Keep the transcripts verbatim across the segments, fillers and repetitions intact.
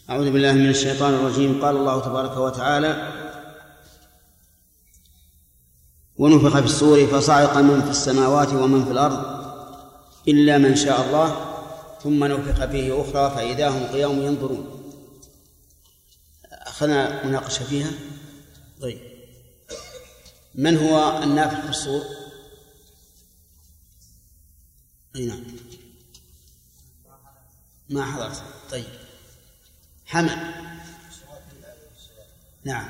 أعوذ بالله من الشيطان الرجيم. قال الله تبارك وتعالى: ونفخ في الصور فصعق من في السماوات ومن في الأرض إلا من شاء الله ثم نفخ فيه أخرى فإذا هم قيام ينظرون. أخذنا مناقشة فيها. طيب، من هو النافخ في الصور؟ أي نعم، ما حضرت. طيب، حمد. نعم.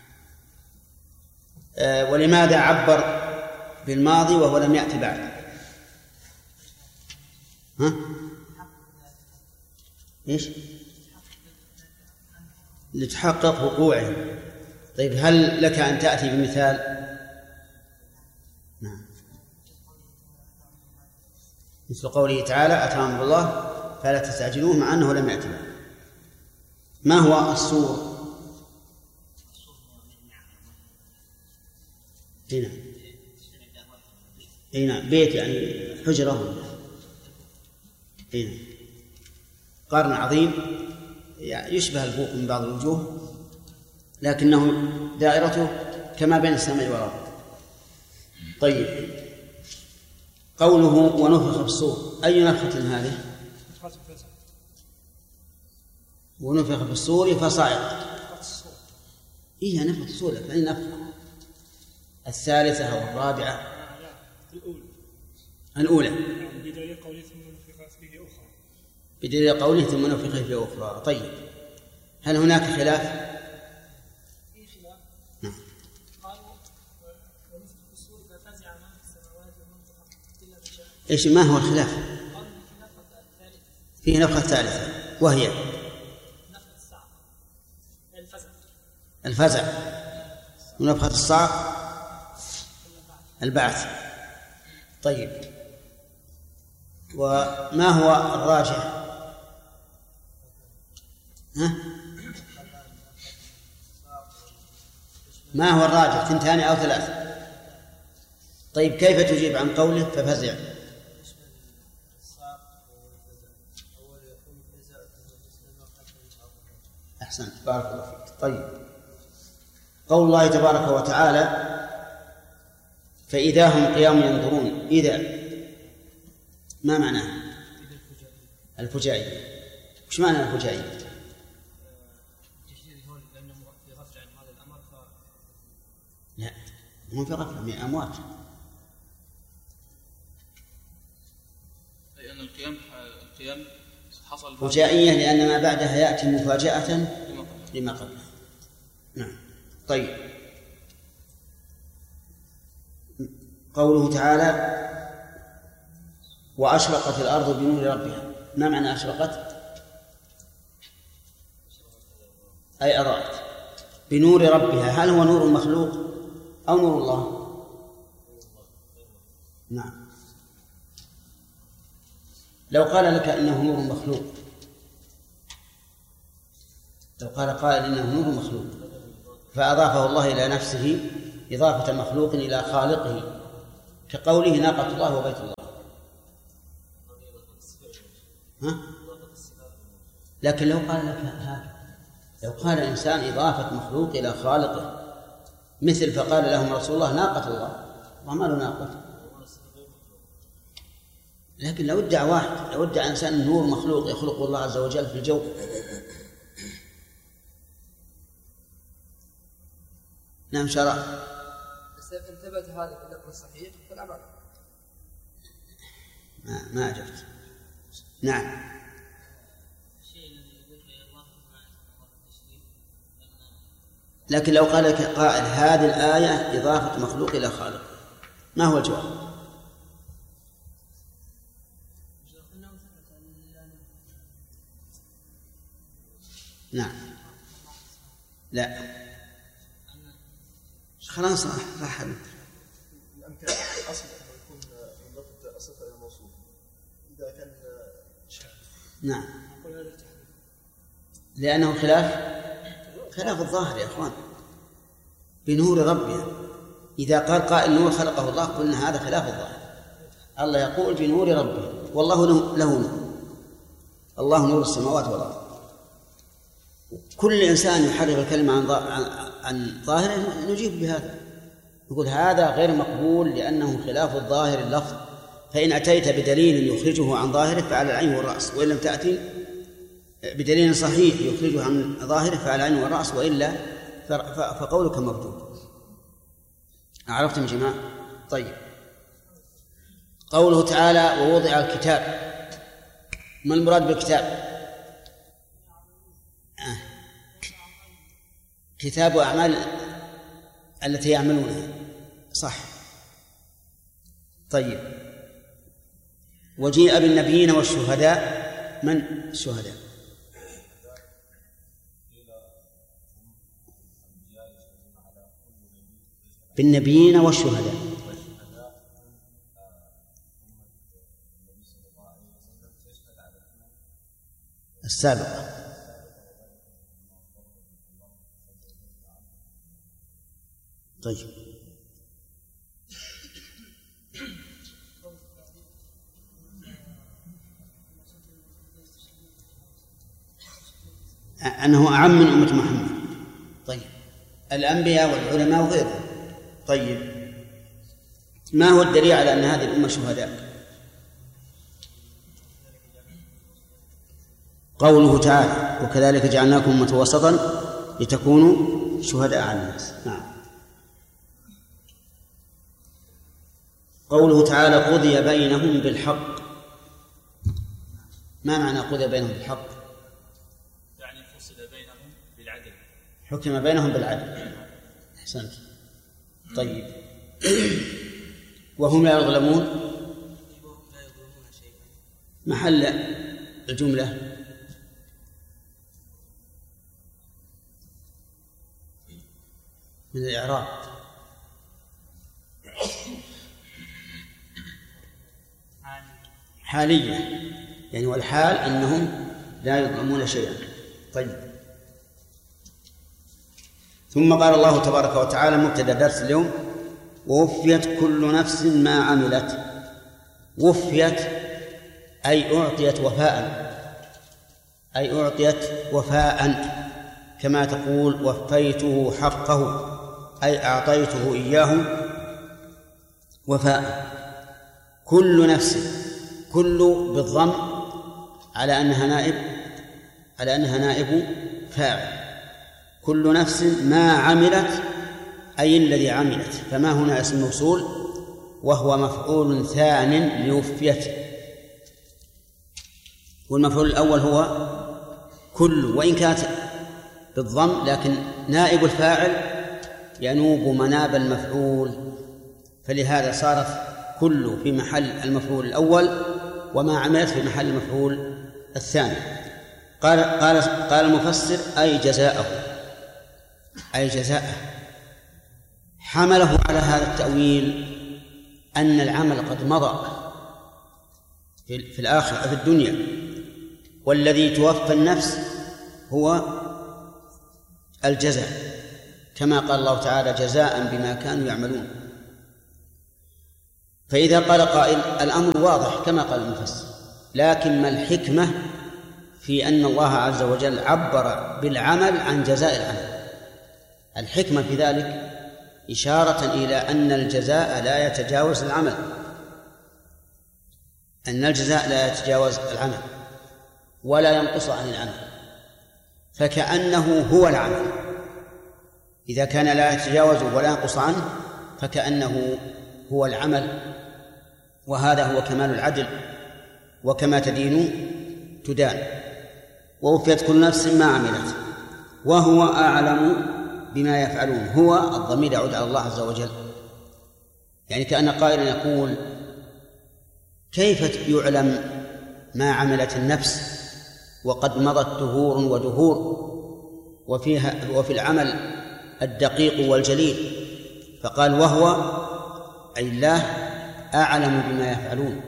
أه ولماذا عبر بالماضي وهو لم يأتي بعد؟ ها؟ إيش؟ لتحقق وقوعه. طيب، هل لك أن تأتي بمثال؟ نعم، مثل قوله تعالى: أتى أمر الله فلا تستعجلوه، مع أنه لم يأتي بعد. ما هو السور؟ هنا هنا بيت، يعني حجرة. هنا قرن عظيم يعني يشبه البوق من بعض الوجوه، لكنه دائرته كما بين السماء والأرض. طيب، قوله ونفخ في الصور، أي نفخة هذه؟ ونفخ في الصور فصعق. إيه نفخة الصور، فأي نفخة؟ الثالثة أو الرابعة؟ الأولى. بدليل قوله ثم نفخ فيه أخرى. بدليل قوله ثم نفخ فيه أخرى. طيب، هل هناك خلاف؟ في خلاف. نعم. قالوا ونفخ في الصور ففزع من في السماوات ومن في الأرض إلا من شاء. إيش ما هو الخلاف؟ قالوا في نفخة الثالثة. فيه نفخة ثالثة وهي نفخة الصعق، الفزع. الفزع. ونفخة الصعق البعث. طيب، وما هو الراجح؟ ها؟ ما هو الراجح، ثنتان أو ثلاث؟ طيب، كيف تجيب عن قوله ففزع؟ أحسنت، بارك الله فيك. طيب، قول الله تبارك وتعالى: فإذا هم قيام ينظرون، إذا ما معناه؟ الفجائية. وش معنى الفجائية؟ لا، مو في غفلة، من أموات. لأن القيام القيام حصل فجائية لأن ما بعدها يأتي مفاجأة لما قبله. نعم. طيب، قوله تعالى: وأشرقت الأرض بنور ربها، ما معنى أشرقت؟ أي أضاءت بنور ربها. هل هو نور مخلوق أو نور الله؟ نعم. لو قال لك إنه نور مخلوق، لو قال قائل إنه نور مخلوق فأضافه الله إلى نفسه إضافة مخلوق إلى خالقه، كقوله ناقة الله وبيت الله. ها؟ لكن لو قال لك هذا، لو قال إنسان إضافة مخلوق إلى خالقه، مثل فقال لهم رسول الله ناقة الله، وما له ناقة. لكن لو ادعى واحد، لو ادعى إنسان نور مخلوق يخلق الله عز وجل في الجو، نعم شرع. إن ثبت هذا في النقل الصحيح فلا بأس. ما ما أجبت. نعم. لكن لو قال لك قائل هذه الآية إضافة مخلوق إلى خالق، ما هو الجواب؟ نعم. لا، خلاص راح. الأمكان أصل يكون إضافة الصفة إلى الموصوف إذا كان شاذ. نعم، لأنه خلاف خلاف الظاهر يا أخوان. بنور ربها، إذا قال قائل نور خلقه الله قلنا هذا خلاف الظاهر. الله يقول بنور ربه، والله له نور، الله نور السماوات والأرض. كل إنسان يحرف الكلمة عن عن ظاهره نجيب بهذا، نقول هذا غير مقبول لأنه خلاف الظاهر اللفظ، فإن أتيت بدليل يخرجه عن ظاهره فعلى العين والرأس، وإن لم تأتي بدليل صحيح يخرجه عن ظاهره فعلى العين والرأس، وإلا فقولك مردود. عرفتم يا جماعة؟ طيب، قوله تعالى ووضع الكتاب، ما المراد بالكتاب؟ آه. كتاب أعمال التي يعملونها، صح. طيب، وجيء بالنبيين والشهداء، من الشهداء؟ بالنبيين والشهداء السابقة. طيب، أنه أعم من أمة محمد. طيب، الأنبياء والعلماء وغيرهم. طيب، ما هو الدليل على أن هذه الأمة شهداء؟ قوله تعالى وكذلك جعلناكم أمة وسطا لتكونوا شهداء على الناس. نعم. قوله تعالى قضي بينهم بالحق، ما معنى قضي بينهم بالحق؟ يعني فصل بينهم بالعدل، حكم بينهم بالعدل. أحسنت. طيب، وهم لا يظلمون، محل الجملة من الإعراب. حالية، يعني والحال أنهم لا يظلمون شيئا. طيب، ثم قال الله تبارك وتعالى مبتدأ درس اليوم ووفيت كل نفس ما عملت. وفيت أي أعطيت وفاء، أي أعطيت وفاء، كما تقول وفيته حقه أي أعطيته إياه وفاء. كل نفس، كل بالضم على أنها نائب على أنها نائب فاعل. كل نفس ما عملت أي الذي عملت، فما هنا اسم موصول وهو مفعول ثان لوفيته، والمفعول الأول هو كل، وإن كانت بالضم لكن نائب الفاعل ينوب مناب المفعول، فلهذا صارت كل في محل المفعول الأول وما عملت في محل المفعول الثاني. قال قال قال المفسر أي جزاءه، أي جزاءه. حمله على هذا التأويل أن العمل قد مضى في الآخرة في الدنيا، والذي توفى النفس هو الجزاء، كما قال الله تعالى جزاء بما كانوا يعملون. فإذا قال قائل الأمر واضح كما قال المفسر، لكن ما الحكمة في أن الله عز وجل عبر بالعمل عن جزاء العمل؟ الحكمة في ذلك إشارة إلى أن الجزاء لا يتجاوز العمل، أن الجزاء لا يتجاوز العمل ولا ينقص عن العمل، فكأنه هو العمل. إذا كان لا يتجاوز ولا ينقص عنه فكأنه هو العمل، وهذا هو كمال العدل، وكما تدين تدان. ووفيت كل نفس ما عملت وهو أعلم بما يفعلون. هو الضمير يعود على الله عز وجل، يعني كأن قائلا يقول كيف يعلم ما عملت النفس وقد مضت دهور ودهور وفيها وفي العمل الدقيق والجليل؟ فقال وهو أي الله أعلم بما يفعلون،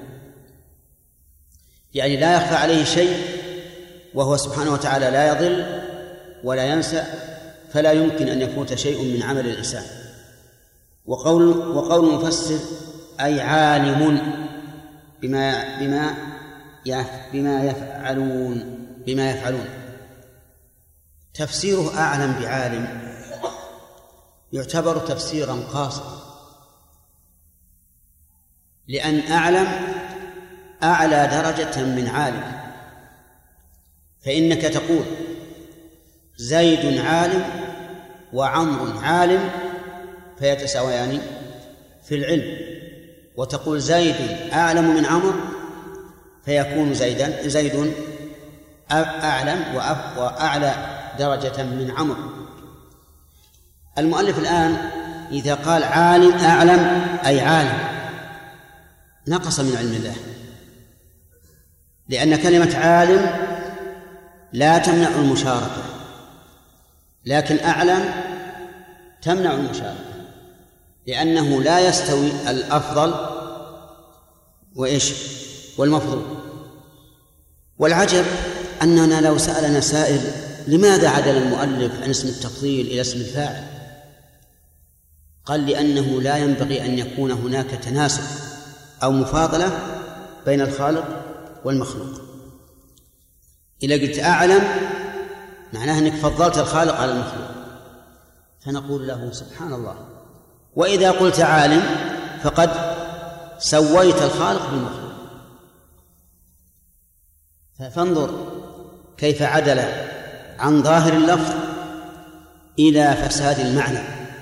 يعني لا يخفى عليه شيء، وهو سبحانه وتعالى لا يضل ولا ينسى، فلا يمكن أن يفوت شيء من عمل الإنسان. وقول وقول المفسر أي عالم بما بما بما يفعلون بما يفعلون تفسيره أعلم بعالم يعتبر تفسيرا قاصرا، لأن أعلم أعلى درجة من عالم. فإنك تقول زيد عالم وعمر عالم فيتساويان في العلم، وتقول زيد أعلم من عمر فيكون زيدا زيد أعلم وأعلى درجة من عمر. المؤلف الآن إذا قال عالم أعلم أي عالم نقص من علم الله، لأن كلمة عالم لا تمنع المشاركة، لكن أعلم تمنع المشاركة، لأنه لا يستوي الأفضل وإيش والمفضول. والعجب أننا لو سألنا سائل لماذا عدل المؤلف عن اسم التفضيل إلى اسم الفاعل، قال لأنه لا ينبغي أن يكون هناك تناسب أو مفاضلة بين الخالق والمخلوق. إذا قلت أعلم معناه أنك فضلت الخالق على المخلوق، فنقول له سبحان الله. وإذا قلت عالم فقد سويت الخالق بالمخلوق. فانظر كيف عدل عن ظاهر اللفظ إلى فساد المعنى،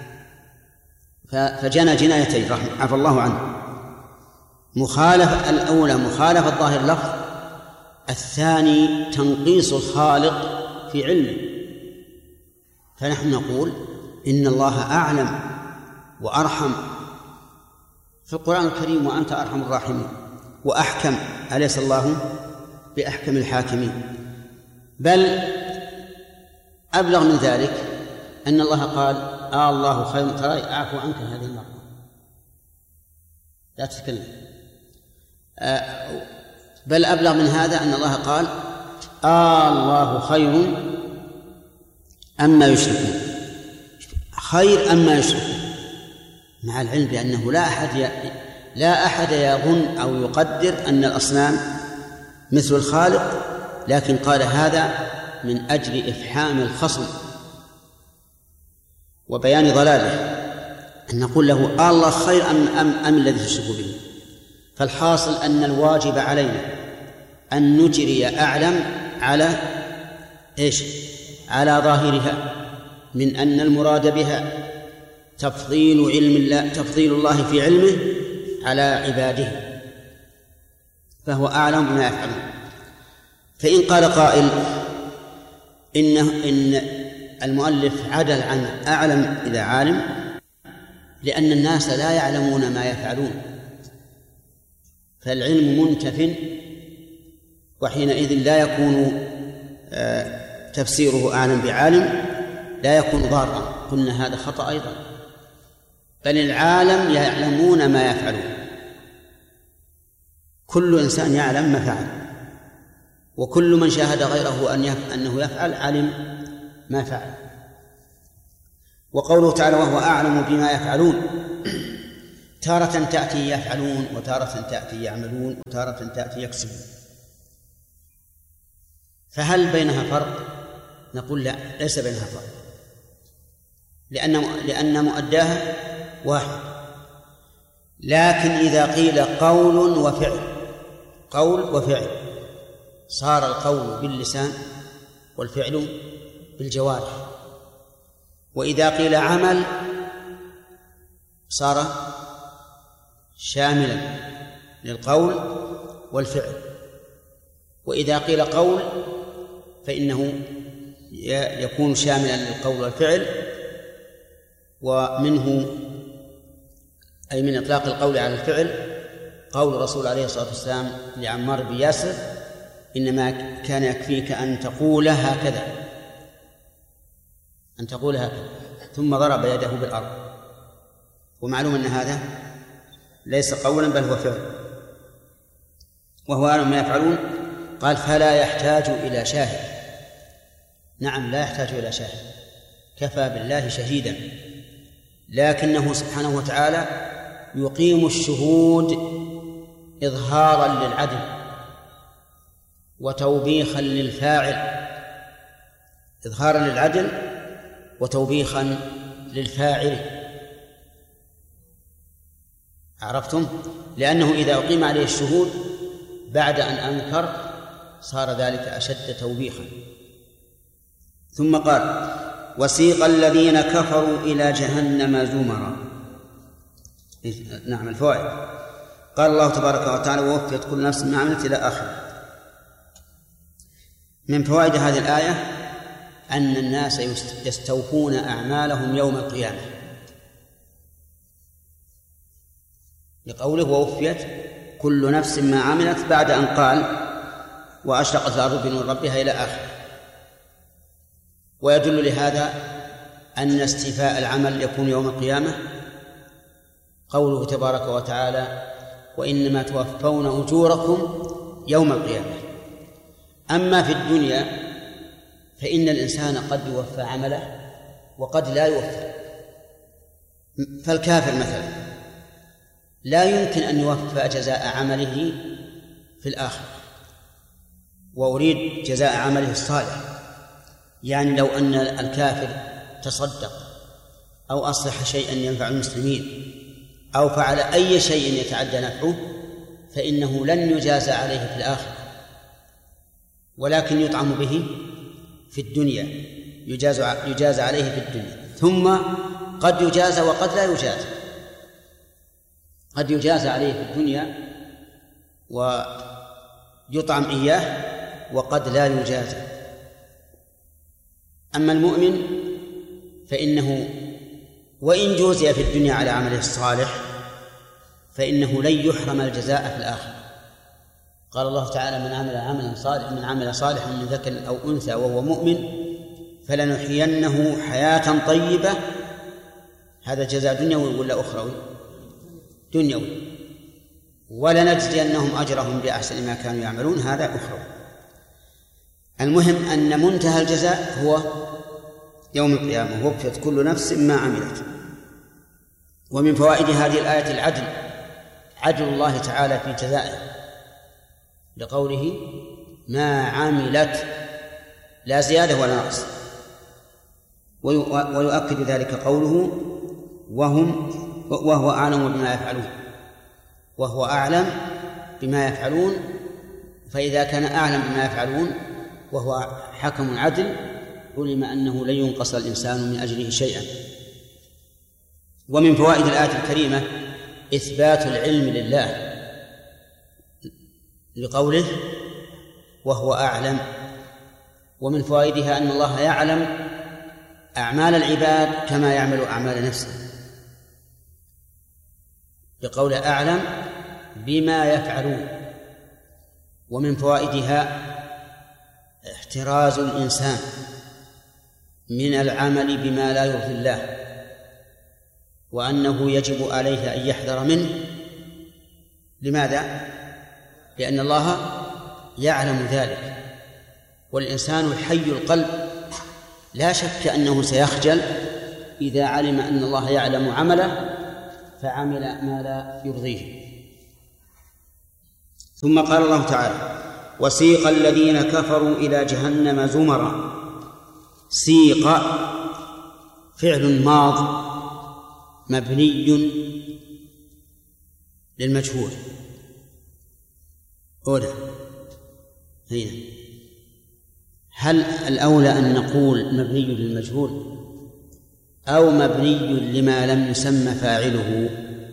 فجنى جنايتين عفى الله عنه. مخالفة الأولى مخالفة ظاهر اللفظ، الثاني تنقيص الخالق في علمه. فنحن نقول إن الله أعلم وأرحم في القرآن الكريم وأنت أرحم الراحمين وأحكم، أليس الله بأحكم الحاكمين؟ بل أبلغ من ذلك أن الله قال آه الله خير ترى أعفو عنك هذه المرة، لا تتكلم. آه بل أبلغ من هذا أن الله قال آه الله خير أما يشركون، خير أما يشركون، مع العلم بأنه لا أحد ي... لا أحد يظن أو يقدر أن الأصنام مثل الخالق، لكن قال هذا من أجل إفحام الخصم وبيان ضلاله، أن نقول له آه الله خير أم, أم, أم الذي تشرك به. فالحاصل أن الواجب علينا أن نجري أعلم على إيش؟ على ظاهرها، من أن المراد بها تفضيل علم الله تفضيل الله في علمه على عباده، فهو أعلم بما يفعلون. فإن قال قائل إنه إن المؤلف عدل عن أعلم إلى عالم لأن الناس لا يعلمون ما يفعلون، فالعلم منتف، وحينئذ لا يكون تفسيره أعلم بعالم لا يكون ضارا. قلنا هذا خطأ أيضا، بل العالم يعلمون ما يفعلون، كل إنسان يعلم ما فعل، وكل من شاهد غيره أنه يفعل علم ما فعل. وقوله تعالى وهو أعلم بما يفعلون، تارة تأتي يفعلون وتارة تأتي يعملون وتارة تأتي يكسبون، فهل بينها فرق؟ نقول لا، ليس بينها فرق، لأن لأن مؤداها واحد. لكن إذا قيل قول وفعل قول وفعل صار القول باللسان والفعل بالجوارح، وإذا قيل عمل صار شاملا للقول والفعل، وإذا قيل قول فإنه يكون شاملا للقول والفعل، ومنه أي من إطلاق القول على الفعل قول الرسول عليه الصلاة والسلام لعمار بن ياسر إنما كان يكفيك أن تقول هكذا أن تقول هكذا ثم ضرب يده بالأرض، ومعلوم أن هذا ليس قولا بل هو فعل. وهو أعلم ما يفعلون قال فلا يحتاج إلى شاهد. نعم لا يحتاج إلى شاهد، كفى بالله شهيدا، لكنه سبحانه وتعالى يقيم الشهود إظهارا للعدل وتوبيخا للفاعل، إظهارا للعدل وتوبيخا للفاعل. عرفتم؟ لأنه إذا أقيم عليه الشهود بعد أن أنكر صار ذلك أشد توبيخا. ثم قال: وسيق الذين كفروا إلى جهنم زمرا. نعم، الفوائد. قال الله تبارك وتعالى: ووفيت كل نفس ما عملت إلى آخره. من فوائد هذه الآية أن الناس يستوفون أعمالهم يوم القيامة، لقوله: ووفيت كل نفس ما عملت، بعد أن قال: وأشرقت الأرض بنور ربها إلى آخره. ويدل لهذا أن استيفاء العمل يكون يوم القيامة قوله تبارك وتعالى: وإنما توفون أجوركم يوم القيامة. أما في الدنيا فإن الإنسان قد يوفى عمله وقد لا يوفى. فالكافر مثلا لا يمكن أن يوفى جزاء عمله في الآخرة، وأريد جزاء عمله الصالح. يعني لو أن الكافر تصدق أو أصلح شيئا ينفع المسلمين أو فعل أي شيء يتعدى نفعه فإنه لن يجازى عليه في الآخرة، ولكن يطعم به في الدنيا، يجازى يجازى عليه في الدنيا، ثم قد يجازى وقد لا يجازى. قد يجازى عليه في الدنيا ويطعم إياه، وقد لا يجازى. أما المؤمن فإنه وإن جوزي في الدنيا على عمله الصالح فإنه لن يحرم الجزاء في الآخرة. قال الله تعالى: من عمل عملا صالحا من عمل صالحا من ذكر أو أنثى وهو مؤمن فلنحيينه حياة طيبة. هذا جزاء دنيوي ولا أخروي؟ دنيوي. ولنجزينهم أجرهم بأحسن ما كانوا يعملون، هذا أخروي. المهم أن منتهى الجزاء هو يوم القيامة، ووفيت كل نفس ما عملت. ومن فوائد هذه الآية العدل، عدل الله تعالى في جزائه، لقوله: ما عملت، لا زيادة ولا نقص. ويؤكد ذلك قوله: وهم وهو أعلم بما يفعلون. وهو أعلم بما يفعلون، فإذا كان أعلم بما يفعلون وهو حكم عدل علم أنه لن ينقص الإنسان من أجله شيئا. ومن فوائد الآية الكريمة إثبات العلم لله، لقوله: وهو أعلم. ومن فوائدها أن الله يعلم أعمال العباد كما يعمل أعمال نفسه، لقوله: أعلم بما يفعلون. ومن فوائدها احتراز الإنسان من العمل بما لا يرضي الله، وأنه يجب عليه أن يحذر منه. لماذا؟ لأن الله يعلم ذلك، والإنسان الحي القلب لا شك أنه سيخجل إذا علم أن الله يعلم عمله فعمل ما لا يرضيه. ثم قال الله تعالى: وسيق الذين كفروا إلى جهنم زمرا. سيق فعل ماض مبني للمجهول. أولى هنا، هل الأولى أن نقول مبني للمجهول أو مبني لما لم يسمى فاعله؟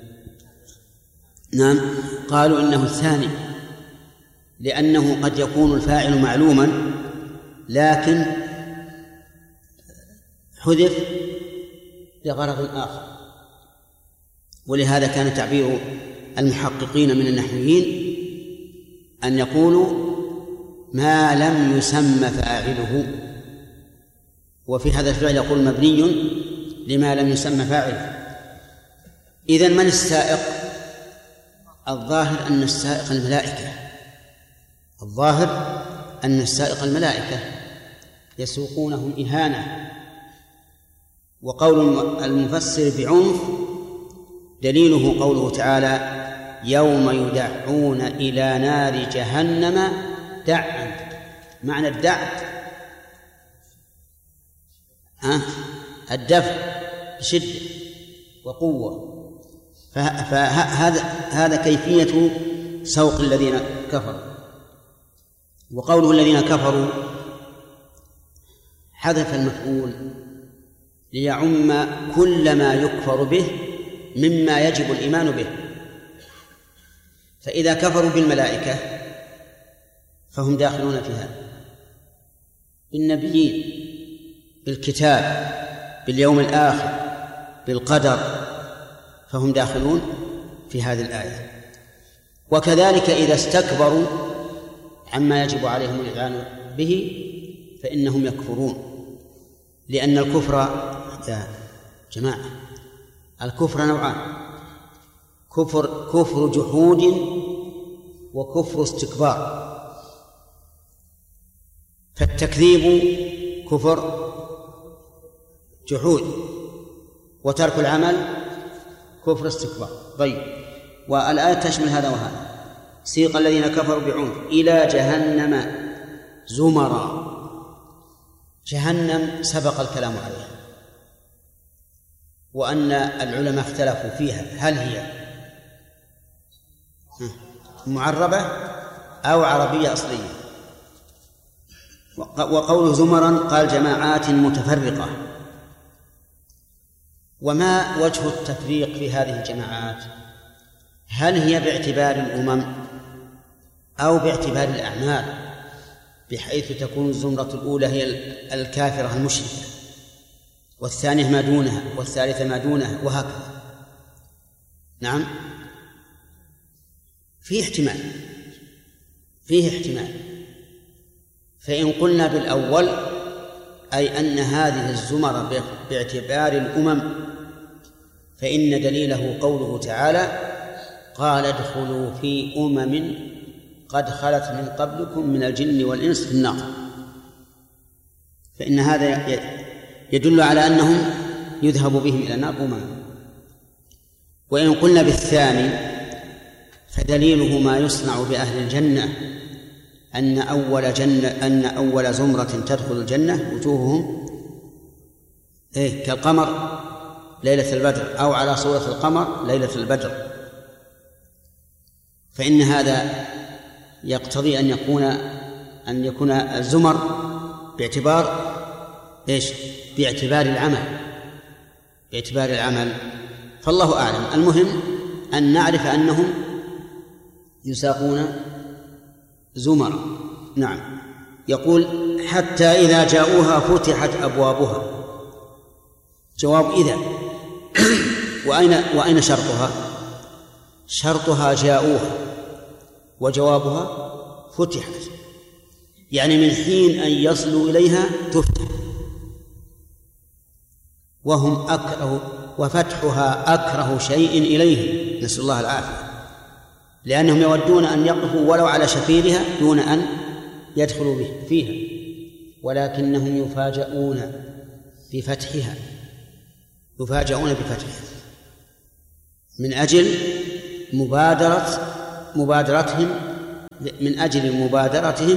نعم، قالوا إنه الثاني، لأنه قد يكون الفاعل معلوما لكن حذف لغرض آخر. ولهذا كان تعبير المحققين من النحويين أن يقولوا ما لم يسمى فاعله، وفي هذا الفعل يقول مبني لما لم يسمى فاعله. إذن من السائق؟ الظاهر أن السائق الملائكة، الظاهر أن السائق الملائكة يسوقونهم إهانة. وقول المفسر بعنف دليله قوله تعالى: يوم يدعون إلى نار جهنم دعا. معنى الدع ها الدفع بشدة وقوة. فهذا هذا كيفية سوق الذين كفروا. وقوله الذين كفروا حذف المفعول ليعم كل ما يكفر به مما يجب الإيمان به. فإذا كفروا بالملائكة فهم داخلون فيها، بالنبيين، بالكتاب، باليوم الآخر، بالقدر، فهم داخلون في هذه الآية. وكذلك إذا استكبروا عما يجب عليهم الإذعان به فإنهم يكفرون، لأن الكفر يا جماعة الكفر نوعان: كفر كفر جحود وكفر استكبار. فالتكذيب كفر جحود، وترك العمل كفر استكبار. طيب، والآية تشمل هذا وهذا. سيق الذين كفروا بعنف إلى جهنم زمرا. جهنم سبق الكلام عليها، وأن العلماء اختلفوا فيها هل هي معربة أو عربية أصلية. وقول زمرا قال جماعات متفرقة. وما وجه التفريق في هذه الجماعات؟ هل هي باعتبار الأمم أو باعتبار الأعمال، بحيث تكون الزمرة الأولى هي الكافرة المشركة، والثانية ما دونها، والثالثة ما دونها، وهكذا؟ نعم، فيه احتمال فيه احتمال فإن قلنا بالأول أي أن هذه الزمر باعتبار الأمم، فإن دليله قوله تعالى: قال ادخلوا في أمم قد خلت من قبلكم من الجن والإنس في النار. فإن هذا يدل على أنهم يذهب بهم إلى النار أمم. وإن قلنا بالثاني فدليله ما يصنع بأهل الجنة، أن أول جنة أن أول زمرة تدخل الجنة وجوههم إيه كالقمر ليلة البدر، أو على صورة القمر ليلة البدر. فإن هذا يقتضي أن يكون أن يكون الزمر باعتبار إيش؟ باعتبار العمل باعتبار العمل فالله أعلم. المهم أن نعرف أنهم يساقون زمر. نعم. يقول: حتى إذا جاءوها فتحت أبوابها. جواب إذا. وأين وأين شرطها؟ شرطها جاءوها، وجوابها فتحت، يعني من حين أن يصلوا إليها تفتح. وهم أكره وفتحها أكره شيء إليهم، نسأل الله العافية، لأنهم يودون أن يقفوا ولو على شفيرها دون أن يدخلوا به فيها، ولكنهم يفاجؤون بفتحها يفاجؤون بفتحها من أجل مبادرة مبادرتهم من أجل مبادرتهم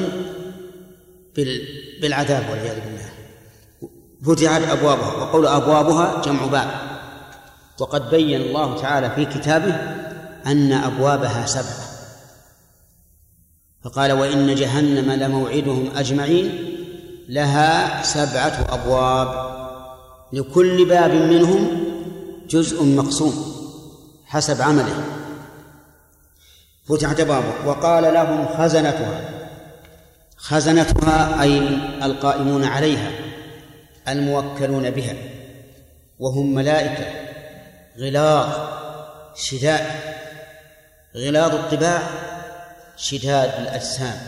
بالعذاب والعياذ بالله. فتحت أبوابها. وقول أبوابها جمع باب، وقد بين الله تعالى في كتابه أن أبوابها سبعة، فقال: وإن جهنم لموعدهم أجمعين لها سبعة أبواب لكل باب منهم جزء مقسوم حسب عمله. فتحت أبوابها. وقال لهم خزنتها. خزنتها أي القائمون عليها الموكلون بها، وهم ملائكة غلاظ شداد، غلاظ الطباع شداد الأجسام.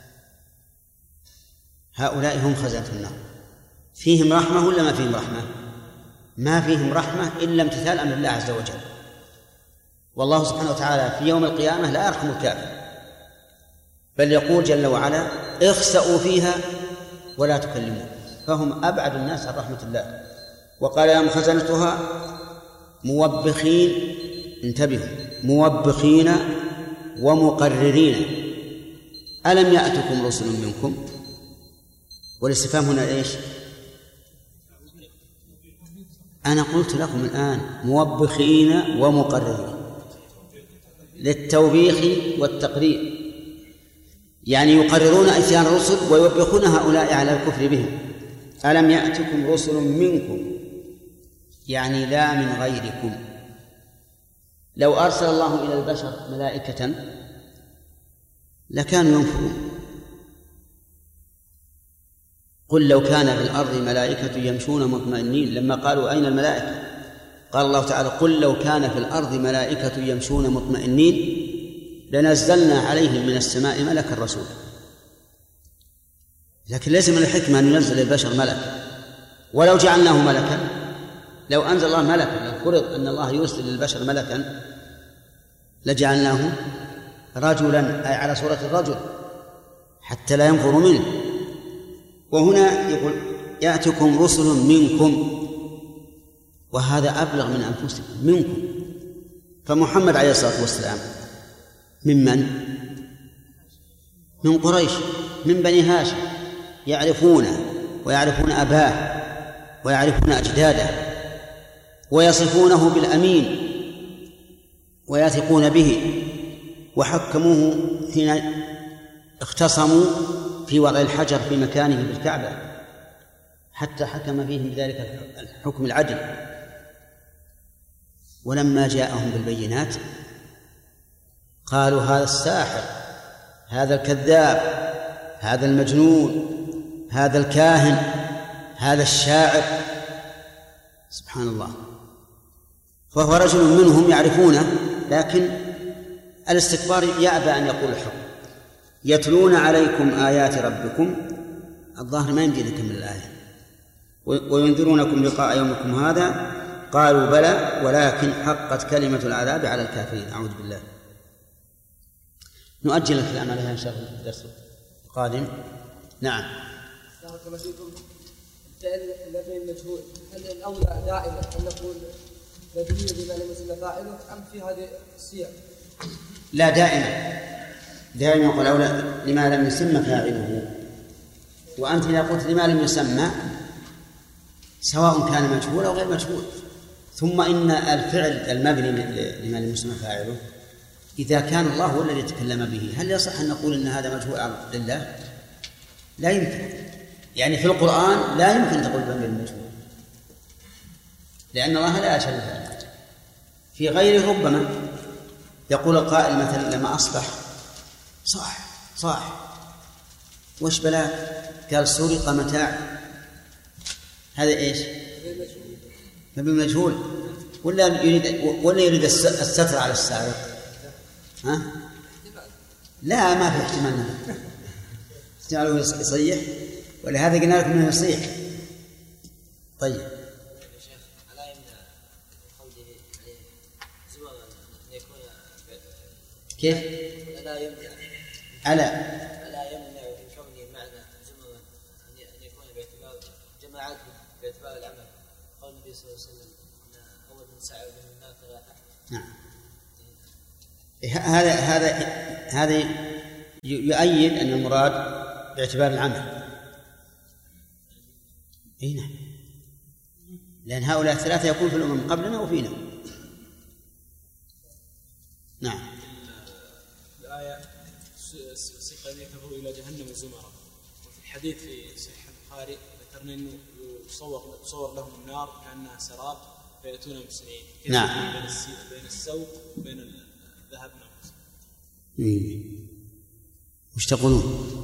هؤلاء هم خزنة النار. فيهم رحمة ولا ما فيهم رحمة؟ ما فيهم رحمة إلا امتثال أمر الله عز وجل. والله سبحانه وتعالى في يوم القيامة لا يرحم الكافر، بل يقول جل وعلا: اخسأوا فيها ولا تكلمون. فهم أبعد الناس عن رحمة الله. وقال لهم خزنتها موبخين، انتبهوا، موبخين ومقررين ألم يأتكم رسل منكم؟ والاستفهام هنا إيش؟ أنا قلت لكم الآن موبخين ومقررين للتوبيخ والتقرير، يعني يقررون إتيان الرسل ويوبخون هؤلاء على الكفر بهم. ألم يأتكم رسل منكم، يعني لا من غيركم. لو أرسل الله إلى البشر ملائكة لكانوا ينفرون. قل لو كان في الأرض ملائكة يمشون مطمئنين، لما قالوا أين الملائكة قال الله تعالى قل لو كان في الأرض ملائكة يمشون مطمئنين لنزلنا عليهم من السماء ملكا رسولا. لكن ليس من الحكمة أن ينزل البشر ملكا، ولو جعلناه ملكا، لو أنزل الله ملكا، لو فرض أن الله يرسل للبشر ملكا لجعلناه رجلا، أي على صورة الرجل حتى لا ينفروا منه. وهنا يقول يأتكم رسل منكم، وهذا أبلغ من أنفسكم، منكم. فمحمد عليه الصلاة والسلام ممن؟ من قريش، من بني هاشم، يعرفونه ويعرفون أباه ويعرفون أجداده ويصفونه بالأمين ويثقون به، وحكموه حين اختصموا في وضع الحجر في مكانه بالكعبة حتى حكم فيهم بذلك الحكم العدل. ولما جاءهم بالبينات قالوا هذا الساحر، هذا الكذاب، هذا المجنون، هذا الكاهن، هذا الشاعر. سبحان الله. فهو رجل منهم يعرفونه، لكن الاستكبار يأبى أن يقول الحق. يتلون عليكم آيات ربكم، الظاهر ما يمدي نكمل الآية. وينذرونكم لقاء يومكم هذا، قالوا بلى ولكن حقت كلمة العذاب على الكافرين. أعوذ بالله. نؤجل الكلام عليها إن شاء الله في الدرس القادم. نعم. بارك الله فيكم. الفعل الذي مجهول، هل الأولى دائما أن نقول مبني بما لم يسمى فاعله أم في هذه السياق؟ لا، دائما دائما يقول أولى لما لم يسمى فاعله. وأنت إذا قلت لما لم يسمى سواء كان مجهول أو غير مجهول. ثم إن الفعل المبني لما لم يسمى فاعله إذا كان الله هو الذي يتكلم به، هل يصح أن نقول إن هذا مجهول لله؟ لا يمكن. يعني في القرآن لا يمكن تقول مبني للمجهول، لأن الله لا يشهد فعله. في غيره ربما يقول القائل مثلا لما أصبح صاح صاح وش بلاك؟ قال سرق متاع، هذا إيش؟ مبني مجهول. ولا يريد ولا يريد الستر على السارق؟ ها؟ لا، ما في احتمال احتمال يصيح، ولهذا قلنا لكم انه يصيح. طيب يا شيخ، ألا يمنع قوله زمرا أن يكون كيف؟ ألا يمنع ألا ألا يمنع من كونه معنى زمرا أن يكون باعتبار جماعات باعتبار العمل، قول النبي صلى الله عليه وسلم أن أول من سعى به النار ثلاثة. نعم. هذا هذا هذا يؤيد أن المراد باعتبار العمل. أي نعم، لأن هؤلاء الثلاثة يكون في الأمم قبلنا وفينا. نعم. الآية سيق الذين كفروا إلى جهنم زمرا، وفي الحديث في صحيح البخاري ذكرنا أنه يصور يصور لهم النار كأنها سراب فيأتون مسرعين. نعم. بين السوق وبين الذهب نفسه. وش تقولون؟